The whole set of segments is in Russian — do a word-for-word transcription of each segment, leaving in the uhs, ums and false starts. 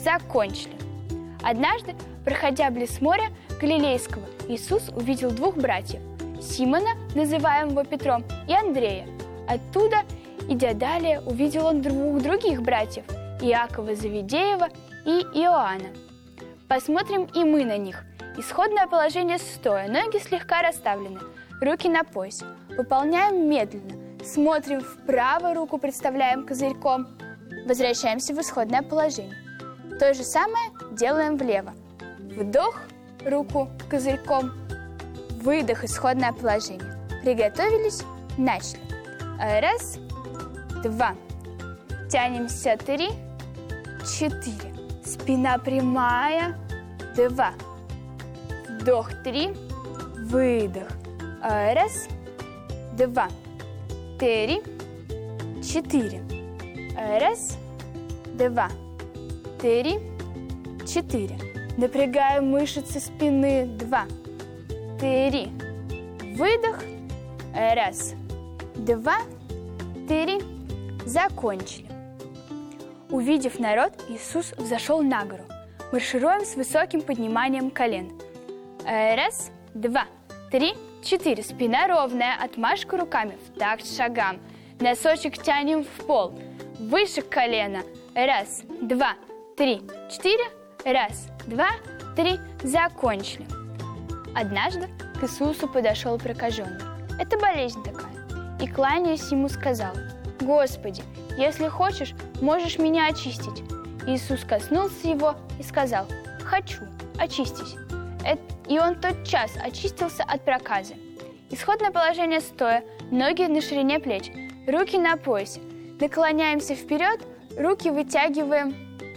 закончили. Однажды, проходя близ моря Галилейского, Иисус увидел двух братьев – Симона, называемого Петром, и Андрея. Оттуда, идя далее, увидел он двух других братьев – Иакова Завидеева и Иоанна. Посмотрим и мы на них. Исходное положение стоя, ноги слегка расставлены, руки на поясе. Выполняем медленно. Смотрим вправо, руку представляем козырьком. Возвращаемся в исходное положение. То же самое делаем влево. Вдох, руку козырьком. Выдох, исходное положение. Приготовились, начали. Раз, два. Тянемся, три, четыре. Спина прямая, два. Вдох, три, выдох. Раз, два, три, четыре. Раз, два, три, четыре. Напрягаем мышцы спины. Два, три. Выдох. Раз, два, три. Закончили. Увидев народ, Иисус взошел на гору. Маршируем с высоким подниманием колен. Раз, два, три, четыре. Спина ровная, отмашка руками в такт шагам. Носочек тянем в пол. Выше колена. Раз, два, три, четыре. Раз, два, три. Закончили. Однажды к Иисусу подошел прокаженный. Это болезнь такая. И, кланяясь ему, сказал: «Господи, если хочешь, можешь меня очистить». Иисус коснулся его и сказал: «Хочу, очистись». И он тотчас очистился от проказы. Исходное положение стоя, ноги на ширине плеч, руки на поясе. Наклоняемся вперед, руки вытягиваем.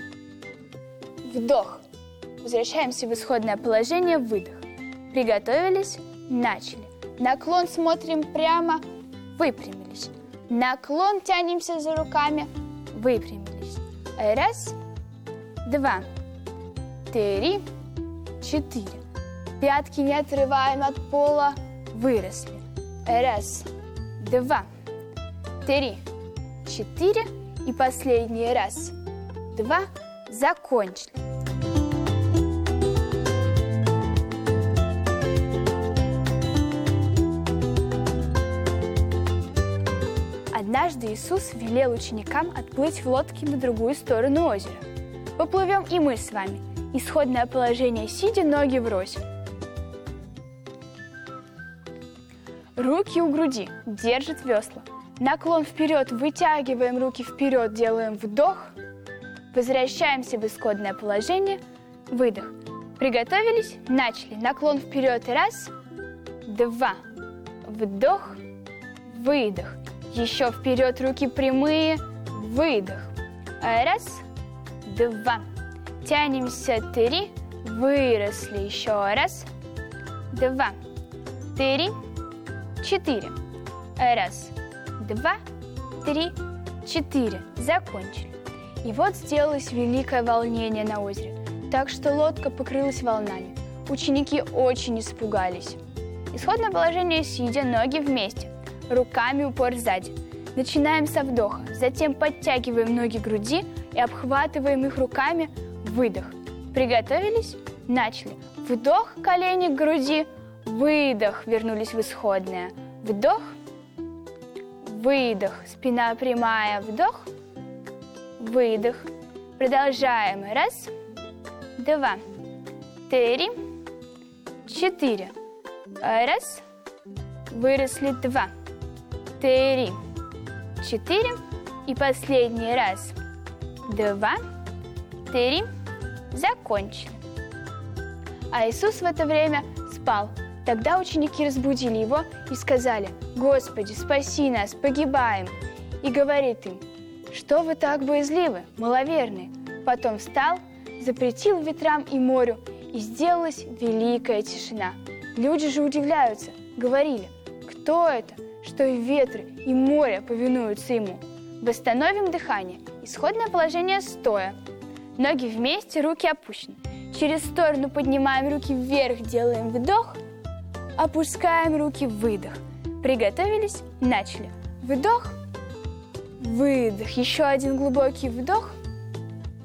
Вдох. Возвращаемся в исходное положение, выдох. Приготовились, начали. Наклон смотрим прямо, выпрямились. Наклон тянемся за руками, выпрямились. Раз, два, три, четыре. Пятки не отрываем от пола, выросли. Раз, два, три, четыре. И последний раз, два, закончили. Однажды Иисус велел ученикам отплыть в лодке на другую сторону озера. Поплывем и мы с вами. Исходное положение сидя, ноги врозь. Руки у груди, держит весла. Наклон вперед, вытягиваем руки вперед, делаем вдох. Возвращаемся в исходное положение, выдох. Приготовились, начали. Наклон вперед, раз, два, вдох, выдох. Еще вперед, руки прямые, выдох. Раз, два. Тянемся, три, выросли. Еще раз, два, три, четыре. Раз, два, три, четыре. Закончили. И вот сделалось великое волнение на озере, так что лодка покрылась волнами. Ученики очень испугались. Исходное положение сидя, ноги вместе. Руками упор сзади. Начинаем со вдоха, затем подтягиваем ноги к груди и обхватываем их руками. Выдох. Приготовились? Начали. Вдох, колени к груди. Выдох. Вернулись в исходное. Вдох. Выдох. Спина прямая. Вдох. Выдох. Продолжаем. Раз, два, три, четыре. Раз. Выросли. Два. Три, четыре. И последний раз. Два, три. Закончили. А Иисус в это время спал. Тогда ученики разбудили его и сказали: «Господи, спаси нас, погибаем!» И говорит им: «Что вы так боязливы, маловерные?» Потом встал, запретил ветрам и морю, и сделалась великая тишина. Люди же удивляются, говорили: «Кто это, что и ветры, и море повинуются ему?» Восстановим дыхание. Исходное положение стоя. Ноги вместе, руки опущены. Через сторону поднимаем руки вверх, делаем вдох. Опускаем руки, выдох. Приготовились, начали. Вдох, выдох. Еще один глубокий вдох.